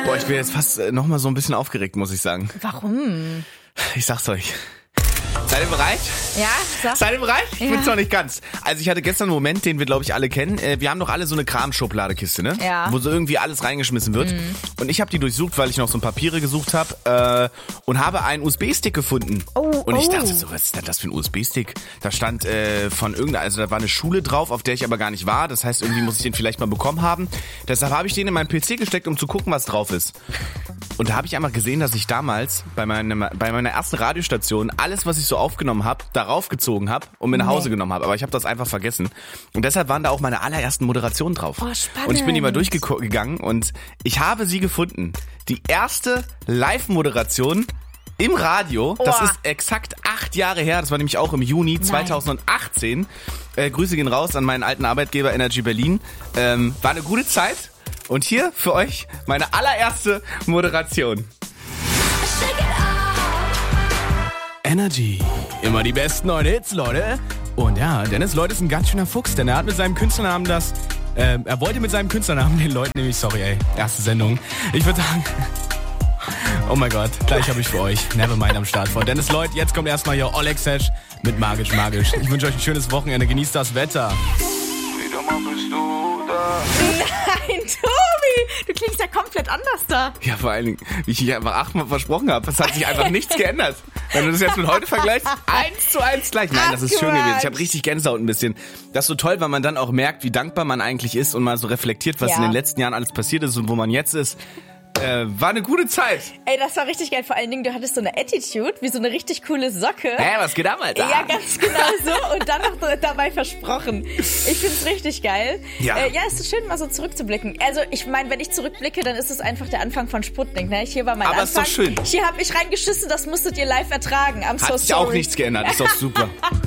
Boah, ich bin jetzt fast nochmal so ein bisschen aufgeregt, muss ich sagen. Warum? Ich sag's euch. Seid ihr bereit? Ja, sag. Seid ihr bereit? Ich Ja. bin's noch nicht ganz. Also ich hatte gestern einen Moment, den wir, glaube ich, alle kennen. Wir haben doch alle so eine Kramschubladekiste, ne? Ja. Wo so irgendwie alles reingeschmissen wird. Und ich habe die durchsucht, weil ich noch so ein Papiere gesucht habe und habe einen USB-Stick gefunden. Und ich dachte so, was ist denn das für ein USB-Stick? Da stand von irgendeiner, also da war eine Schule drauf, auf der ich aber gar nicht war. Das heißt, irgendwie muss ich den vielleicht mal bekommen haben. Deshalb habe ich den in meinen PC gesteckt, um zu gucken, was drauf ist. Und da habe ich einmal gesehen, dass ich damals bei meiner ersten Radiostation alles, was ich so aufgenommen habe, darauf gezogen habe und mit nach Hause genommen habe. Aber ich habe das einfach vergessen. Und deshalb waren da auch meine allerersten Moderationen drauf. Oh, spannend. Und ich bin die mal durchgegangen und ich habe sie gefunden. Die erste Live-Moderation im Radio. Das ist exakt 8 Jahre her. Das war nämlich auch im Juni 2018. Grüße gehen raus an meinen alten Arbeitgeber Energy Berlin. War eine gute Zeit. Und hier für euch meine allererste Moderation. Energy. Immer die besten neuen Hits, Leute. Und ja, Dennis Lloyd ist ein ganz schöner Fuchs, denn er hat mit seinem Künstlernamen er wollte mit seinem Künstlernamen den Leuten nämlich, erste Sendung. Ich würde sagen, oh mein Gott, gleich habe ich für euch Nevermind am Start von Dennis Lloyd. Jetzt kommt erstmal hier Oleg Sesh mit Magisch. Ich wünsche euch ein schönes Wochenende, genießt das Wetter. Wieder mal bist du da. Nein, Tobi, du klingst ja komplett anders da. Ja, vor allen Dingen, wie ich einfach 8-mal versprochen habe. Es hat sich einfach nichts geändert. Wenn du das jetzt mit heute vergleichst, 1:1 gleich. Nein, das ist schön gewesen. Ich habe richtig Gänsehaut ein bisschen. Das ist so toll, weil man dann auch merkt, wie dankbar man eigentlich ist und mal so reflektiert, was in den letzten Jahren alles passiert ist und wo man jetzt ist. War eine gute Zeit. Ey, das war richtig geil. Vor allen Dingen, du hattest so eine Attitude, wie so eine richtig coole Socke. Was geht ab, Alter? Ja, ganz genau so. Und dann noch dabei versprochen. Ich find's richtig geil. Ja. Es ist schön, mal so zurückzublicken. Also, ich meine, wenn ich zurückblicke, dann ist es einfach der Anfang von Sputnik. Ne? Hier war mein Aber Anfang. ist doch schön. Hier hab ich reingeschissen, das musstet ihr live ertragen. I'm so Hat sich sorry. auch nichts geändert. Ist doch super.